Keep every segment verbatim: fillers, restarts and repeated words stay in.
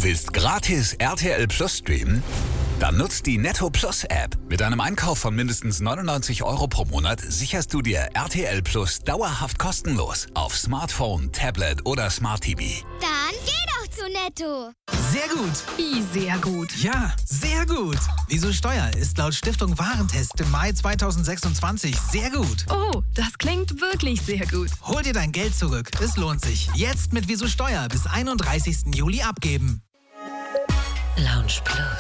willst gratis R T L Plus streamen? Dann nutzt die Netto Plus App. Mit einem Einkauf von mindestens neunundneunzig Euro pro Monat sicherst du dir R T L Plus dauerhaft kostenlos auf Smartphone, Tablet oder Smart T V. Dann geh doch zu Netto. Sehr gut. Wie sehr gut? Ja, sehr gut. Wieso Steuer ist laut Stiftung Warentest im Mai zweitausendsechsundzwanzig sehr gut. Oh, das klingt wirklich sehr gut. Hol dir dein Geld zurück. Es lohnt sich. Jetzt mit Wieso Steuer bis einunddreißigsten Juli abgeben. Lounge Plus.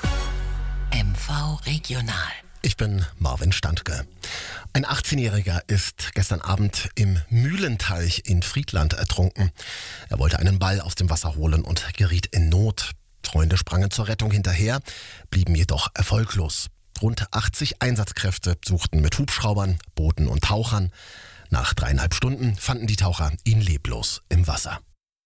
M V Regional. Ich bin Marvin Standke. Ein achtzehnjähriger ist gestern Abend im Mühlenteich in Friedland ertrunken. Er wollte einen Ball aus dem Wasser holen und geriet in Not. Freunde sprangen zur Rettung hinterher, blieben jedoch erfolglos. Rund achtzig Einsatzkräfte suchten mit Hubschraubern, Booten und Tauchern. Nach dreieinhalb Stunden fanden die Taucher ihn leblos im Wasser.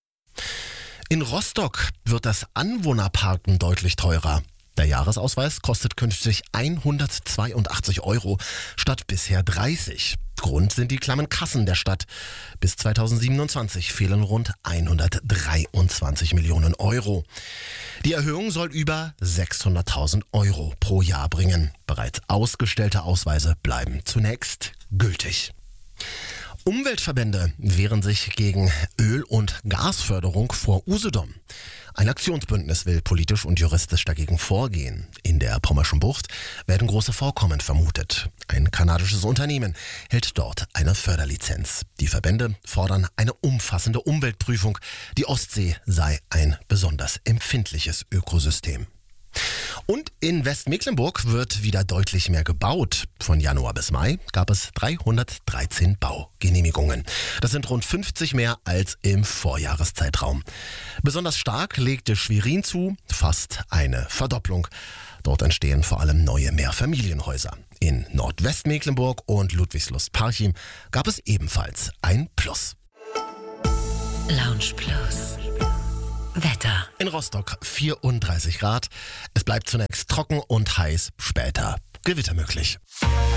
In Rostock wird das Anwohnerparken deutlich teurer. Der Jahresausweis kostet künftig hundertzweiundachtzig Euro statt bisher dreißig. Grund sind die klammen Kassen der Stadt. Bis zweitausendsiebenundzwanzig fehlen rund hundertdreiundzwanzig Millionen Euro. Die Erhöhung soll über sechshunderttausend Euro pro Jahr bringen. Bereits ausgestellte Ausweise bleiben zunächst gültig. Umweltverbände wehren sich gegen Öl- und Gasförderung vor Usedom. Ein Aktionsbündnis will politisch und juristisch dagegen vorgehen. In der Pommerschen Bucht werden große Vorkommen vermutet. Ein kanadisches Unternehmen hält dort eine Förderlizenz. Die Verbände fordern eine umfassende Umweltprüfung. Die Ostsee sei ein besonders empfindliches Ökosystem. Und in Westmecklenburg wird wieder deutlich mehr gebaut. Von Januar bis Mai gab es dreihundertdreizehn Baugenehmigungen. Das sind rund fünfzig mehr als im Vorjahreszeitraum. Besonders stark legte Schwerin zu, fast eine Verdopplung. Dort entstehen vor allem neue Mehrfamilienhäuser. In Nordwestmecklenburg und Ludwigslust-Parchim gab es ebenfalls ein Plus. Lounge Plus. Wetter. In Rostock vierunddreißig Grad. Es bleibt zunächst trocken und heiß, später Gewitter möglich.